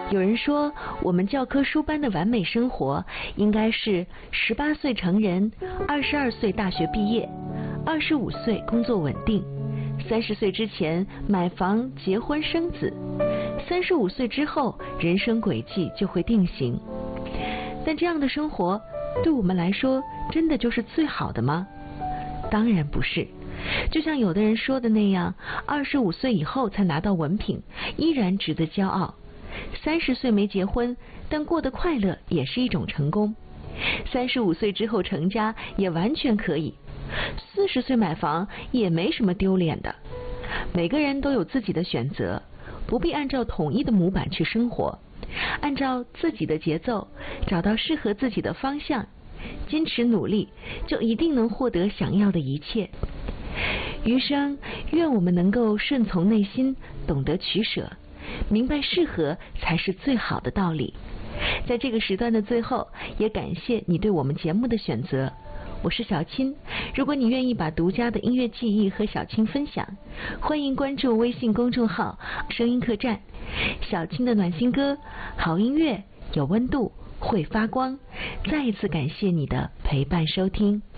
有人说，我们教科书般的完美生活，应该是18岁成人，22岁大学毕业，25岁工作稳定，30岁之前买房、结婚、生子，35岁之后人生轨迹就会定型。但这样的生活，对我们来说，真的就是最好的吗？当然不是。就像有的人说的那样，25岁以后才拿到文凭，依然值得骄傲。30岁没结婚，但过得快乐也是一种成功。35岁之后成家也完全可以。40岁买房也没什么丢脸的。每个人都有自己的选择，不必按照统一的模板去生活，按照自己的节奏，找到适合自己的方向，坚持努力，就一定能获得想要的一切。余生，愿我们能够顺从内心，懂得取舍，明白适合才是最好的道理。在这个时段的最后，也感谢你对我们节目的选择。我是小青，如果你愿意把独家的音乐记忆和小青分享，欢迎关注微信公众号声音客栈。小青的暖心歌，好音乐有温度，会发光。再一次感谢你的陪伴收听。